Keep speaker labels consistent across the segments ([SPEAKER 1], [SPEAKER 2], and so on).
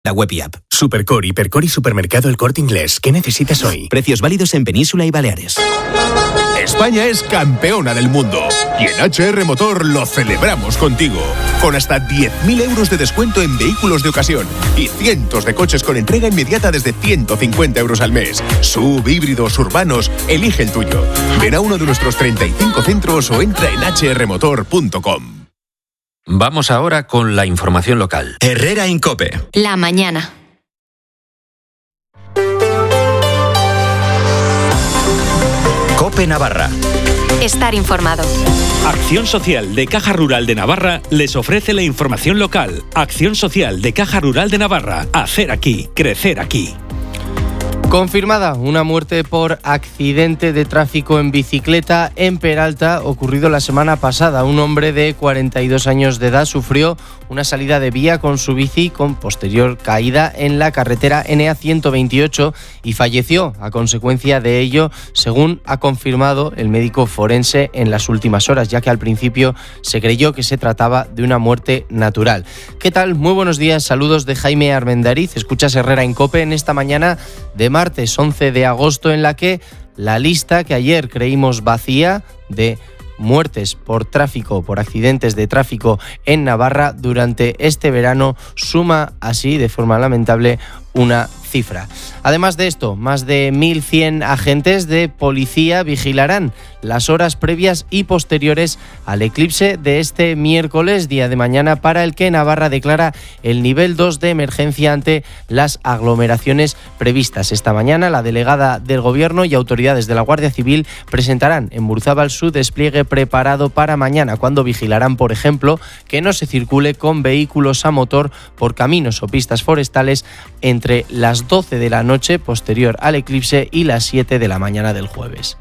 [SPEAKER 1] La web y app.
[SPEAKER 2] Supercore, Hipercore y Supermercado El Corte Inglés. ¿Qué necesitas hoy?
[SPEAKER 1] Precios válidos en Península y Baleares.
[SPEAKER 3] España es campeona del mundo y en HR Motor lo celebramos contigo. Con hasta 10.000 euros de descuento en vehículos de ocasión y cientos de coches con entrega inmediata desde 150 euros al mes. SUV, híbridos, urbanos, elige el tuyo. Ven a uno de nuestros 35 centros o entra en hrmotor.com.
[SPEAKER 4] Vamos ahora con la información local.
[SPEAKER 1] Herrera en COPE.
[SPEAKER 5] La mañana.
[SPEAKER 1] COPE Navarra.
[SPEAKER 5] Estar informado.
[SPEAKER 6] Acción Social de Caja Rural de Navarra les ofrece la información local. Acción Social de Caja Rural de Navarra. Hacer aquí, crecer aquí.
[SPEAKER 7] Confirmada una muerte por accidente de tráfico en bicicleta en Peralta, ocurrido la semana pasada. Un hombre de 42 años de edad sufrió una salida de vía con su bici con posterior caída en la carretera NA 128 y falleció a consecuencia de ello, según ha confirmado el médico forense en las últimas horas, ya que al principio se creyó que se trataba de una muerte natural. ¿Qué tal? Muy buenos días, saludos de Jaime Armendariz. Escuchas Herrera en COPE en esta mañana de martes 11 de agosto, en la que la lista que ayer creímos vacía de muertes por tráfico, por accidentes de tráfico en Navarra durante este verano suma así de forma lamentable una cifra. Además de esto, más de 1.100 agentes de policía vigilarán las horas previas y posteriores al eclipse de este miércoles, día de mañana, para el que Navarra declara el nivel 2 de emergencia ante las aglomeraciones previstas. Esta mañana, la delegada del Gobierno y autoridades de la Guardia Civil presentarán en Burzábal su despliegue preparado para mañana, cuando vigilarán, por ejemplo, que no se circule con vehículos a motor por caminos o pistas forestales entre las 12 de la noche posterior al eclipse y las 7 de la mañana del jueves.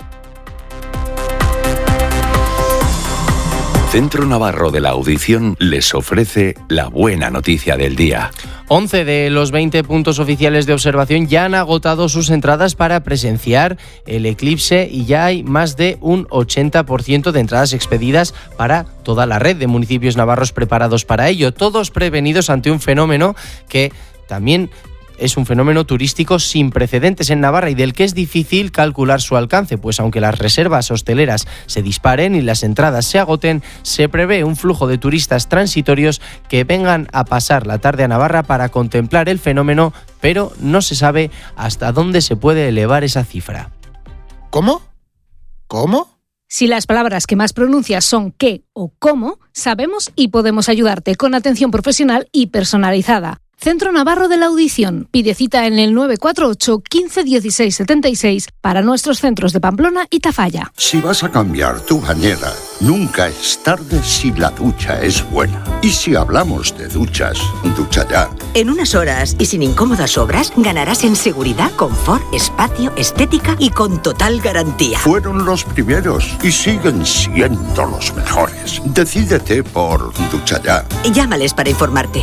[SPEAKER 8] Centro Navarro de la Audición les ofrece la buena noticia del día.
[SPEAKER 7] 11 de los 20 puntos oficiales de observación ya han agotado sus entradas para presenciar el eclipse y ya hay más de un 80% de entradas expedidas para toda la red de municipios navarros preparados para ello, todos prevenidos ante un fenómeno que también es un fenómeno turístico sin precedentes en Navarra y del que es difícil calcular su alcance, pues aunque las reservas hosteleras se disparen y las entradas se agoten, se prevé un flujo de turistas transitorios que vengan a pasar la tarde a Navarra para contemplar el fenómeno, pero no se sabe hasta dónde se puede elevar esa cifra.
[SPEAKER 9] ¿Cómo? ¿Cómo?
[SPEAKER 10] Si las palabras que más pronuncias son qué o cómo, sabemos y podemos ayudarte con atención profesional y personalizada. Centro Navarro de la Audición. Pide cita en el 948 15 16 76 para nuestros centros de Pamplona y Tafalla.
[SPEAKER 11] Si vas a cambiar tu bañera, nunca es tarde si la ducha es buena. Y si hablamos de duchas, ducha ya.
[SPEAKER 12] En unas horas y sin incómodas obras, ganarás en seguridad, confort, espacio, estética y con total garantía.
[SPEAKER 11] Fueron los primeros y siguen siendo los mejores. Decídete por ducha ya.
[SPEAKER 12] Llámales para informarte.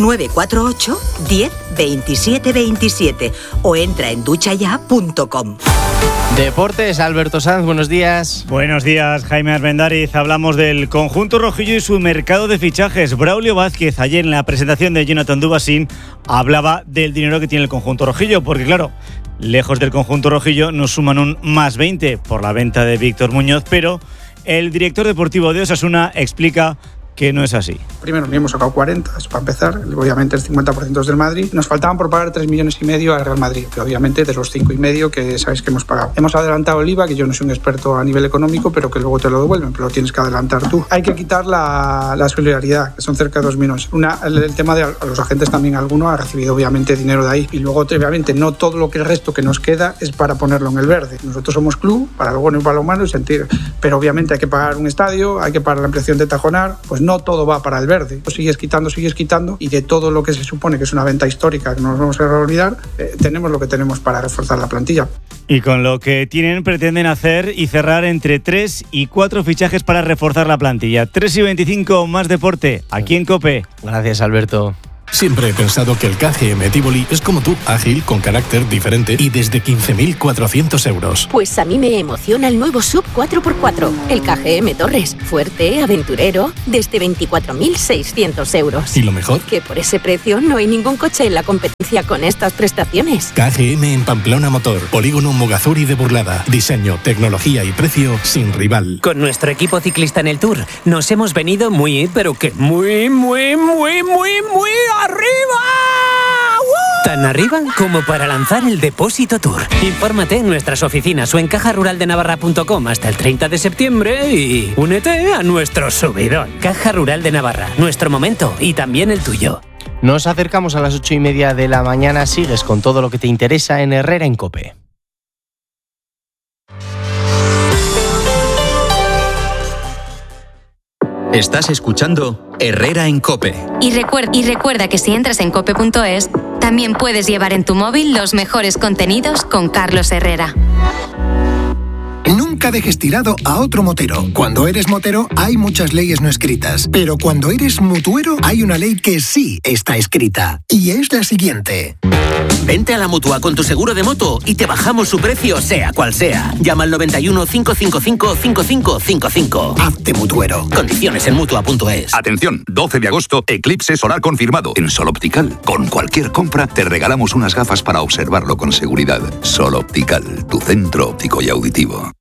[SPEAKER 12] 948 10 27 27 o entra en duchaya.com.
[SPEAKER 7] Deportes, Alberto Sanz, buenos días.
[SPEAKER 13] Buenos días, Jaime Armendariz. Hablamos del conjunto rojillo y su mercado de fichajes. Braulio Vázquez, ayer en la presentación de Jonathan Dubassin, hablaba del dinero que tiene el conjunto rojillo, porque claro, lejos del conjunto rojillo nos suman un más 20 por la venta de Víctor Muñoz, pero el director deportivo de Osasuna explica que no es así.
[SPEAKER 14] Primero, ni hemos sacado 40, eso para empezar. Obviamente el 50% es del Madrid. Nos faltaban por pagar 3,5 millones al Real Madrid, pero obviamente de los 5,5 que sabéis que hemos pagado. Hemos adelantado el IVA, que yo no soy un experto a nivel económico, pero que luego te lo devuelven, pero lo tienes que adelantar tú. Hay que quitar la solidaridad, que son cerca de 2 millones. El tema de los agentes también, alguno ha recibido obviamente dinero de ahí, y luego obviamente no todo lo que el resto que nos queda es para ponerlo en el verde. Nosotros somos club, para lo bueno y para lo malo, y sentir, pero obviamente hay que pagar un estadio, hay que pagar la ampliación de Tajonar, pues no todo va para el verde. Pues sigues quitando y de todo lo que se supone que es una venta histórica que no nos vamos a olvidar, tenemos lo que tenemos para reforzar la plantilla.
[SPEAKER 13] Y con lo que tienen pretenden hacer y cerrar entre 3 y 4 fichajes para reforzar la plantilla. 3 y 25, más deporte, aquí en COPE.
[SPEAKER 7] Gracias, Alberto.
[SPEAKER 2] Siempre he pensado que el KGM Tivoli es como tú, ágil, con carácter diferente y desde 15.400 euros.
[SPEAKER 12] Pues a mí me emociona el nuevo SUV 4x4, el KGM Torres. Fuerte, aventurero, desde 24.600 euros.
[SPEAKER 2] ¿Y lo mejor?
[SPEAKER 12] Que por ese precio no hay ningún coche en la competencia con estas prestaciones.
[SPEAKER 2] KGM en Pamplona Motor, Polígono Mogazuri de Burlada. Diseño, tecnología y precio sin rival.
[SPEAKER 15] Con nuestro equipo ciclista en el Tour nos hemos venido muy, pero que muy arriba. ¡Woo! Tan arriba como para lanzar el Depósito Tour. Infórmate en nuestras oficinas o en cajaruraldenavarra.com hasta el 30 de septiembre y únete a nuestro subidón. Caja Rural de Navarra, nuestro momento y también el tuyo.
[SPEAKER 7] Nos acercamos a las 8:30 de la mañana. Sigues con todo lo que te interesa en Herrera en COPE.
[SPEAKER 1] Estás escuchando Herrera en COPE.
[SPEAKER 5] Y recuerda que si entras en cope.es, también puedes llevar en tu móvil los mejores contenidos con Carlos Herrera.
[SPEAKER 16] Nunca dejes tirado a otro motero. Cuando eres motero hay muchas leyes no escritas, pero cuando eres mutuero hay una ley que sí está escrita, y es la siguiente.
[SPEAKER 17] Vente a la Mutua con tu seguro de moto y te bajamos su precio sea cual sea. Llama al 91 555 5555.
[SPEAKER 16] Hazte mutuero.
[SPEAKER 17] Condiciones en Mutua.es.
[SPEAKER 18] Atención, 12 de agosto, eclipse solar confirmado. En Sol Optical, con cualquier compra te regalamos unas gafas para observarlo con seguridad. Sol Optical, tu centro óptico y auditivo.